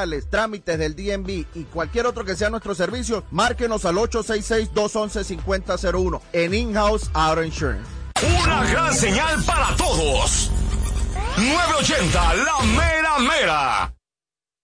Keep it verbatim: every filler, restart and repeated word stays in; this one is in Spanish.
legales, trámites del D M V y cualquier otro que sea nuestro servicio, márquenos al ocho seis seis, dos uno uno, cinco cero cero uno en In-House Auto Insurance. Una gran señal para todos. nueve ochenta, la mera mera.